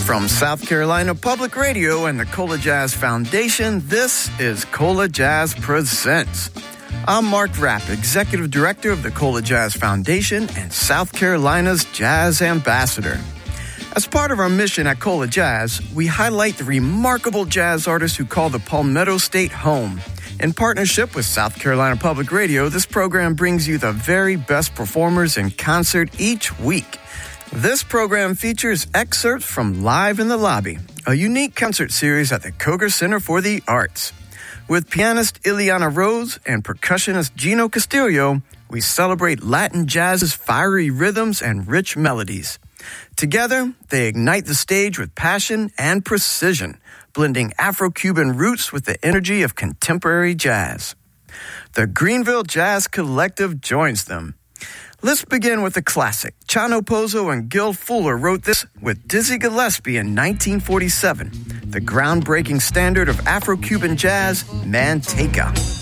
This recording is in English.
From South Carolina Public Radio and the Cola Jazz Foundation, this is Cola Jazz Presents. I'm Mark Rapp, Executive Director of the Cola Jazz Foundation and South Carolina's Jazz Ambassador. As part of our mission at Cola Jazz, we highlight the remarkable jazz artists who call the Palmetto State home. In partnership with South Carolina Public Radio, this program brings you the very best performers in concert each week. This program features excerpts from Live in the Lobby, a unique concert series at the Koger Center for the Arts. With pianist Ileana Rose and percussionist Gino Castillo, we celebrate Latin jazz's fiery rhythms and rich melodies. Together, they ignite the stage with passion and precision, blending Afro-Cuban roots with the energy of contemporary jazz. The Greenville Jazz Collective joins them. Let's begin with a classic. Chano Pozo and Gil Fuller wrote this with Dizzy Gillespie in 1947, the groundbreaking standard of Afro-Cuban jazz, Manteca.